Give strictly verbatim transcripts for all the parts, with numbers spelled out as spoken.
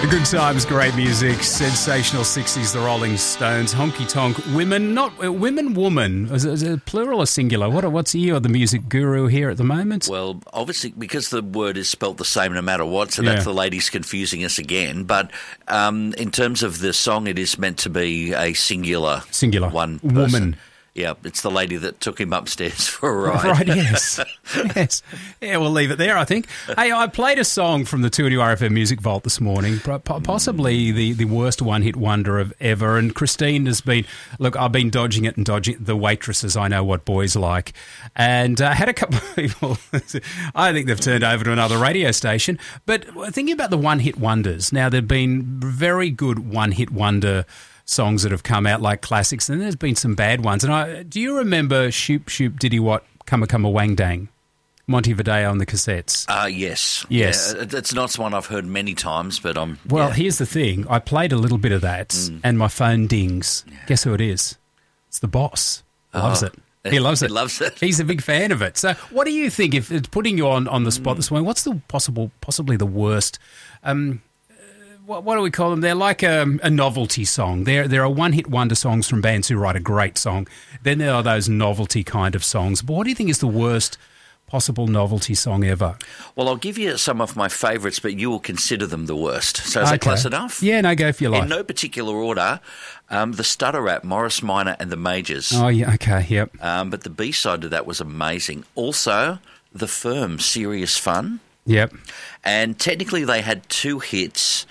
Good times, great music, sensational sixties, the Rolling Stones, honky tonk, women, not uh, women, woman. Is it, is it plural or singular? What? What's you, the music guru here at the moment? Well, obviously, because the word is spelt the same no matter what, so Yeah. that's the ladies confusing us again. But um, in terms of the song, it is meant to be a singular, Singular. one person. Woman. Yeah, it's the lady that took him upstairs for a ride. Right, yes. yes. Yeah, we'll leave it there, I think. Hey, I played a song from the two N U R F M Music Vault this morning, po- possibly the, the worst one-hit wonder of ever, and Christine has been, look, I've been dodging it and dodging the waitresses, I know what boys like, and I uh, had a couple of people, I think they've turned over to another radio station, but thinking about the one-hit wonders, now there have been very good one-hit wonder songs that have come out like classics, and there's been some bad ones. And I do you remember Shoop Shoop Diddy What Cumma Cumma Wang Dang? Montevideo on the cassettes. Uh, yes. Yes. Yeah, it- it's not one I've heard many times, but I'm... Well, yeah. here's the thing. I played a little bit of that, Mm. and my phone dings. Guess who it is? It's the boss. Loves Oh. it. He loves it. He loves it. He's a big fan of it. So what do you think, if it's putting you on, on the spot this morning, what's the possible, possibly the worst... Um, What, what do we call them? They're like a, a novelty song. There, there are one-hit wonder songs from bands who write a great song. Then there are those novelty kind of songs. But what do you think is the worst possible novelty song ever? Well, I'll give you some of my favourites, but you will consider them the worst. So is that Okay. close enough? Yeah, no, go for your life. In no particular order, um, the Stutter Rap, Morris Minor and the Majors. Oh, yeah, okay, yep. Um, but the B-side to that was amazing. Also, The Firm, Serious Fun. Yep. And technically they had two hits,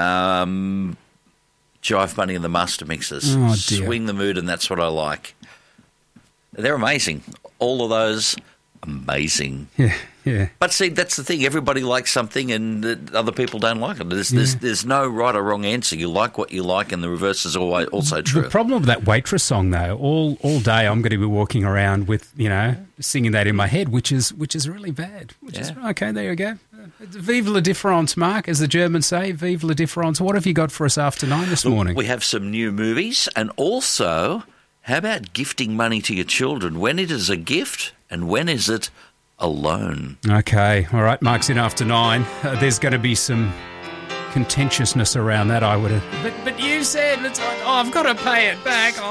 um, Jive Bunny and the Master Mixers. Oh, dear. Swing the Mood and That's What I Like. They're amazing. All of those, amazing. Yeah, yeah. But see, that's the thing. Everybody likes something and uh, other people don't like it. There's, there's, there's no right or wrong answer. You like what you like, and the reverse is always also true. The problem with that waitress song, though, all all day I'm going to be walking around with, you know, singing that in my head, which is which is really bad. Which is Yeah. okay. There you go. Vive la différence, Mark, as the Germans say. Vive la différence. What have you got for us after nine this morning? We have some new movies, and also, how about gifting money to your children? When it is a gift, and when is it a loan? Okay, all right. Mark's in after nine. Uh, there's going to be some contentiousness around that, I would have. But but you said it's, oh, I've got to pay it back.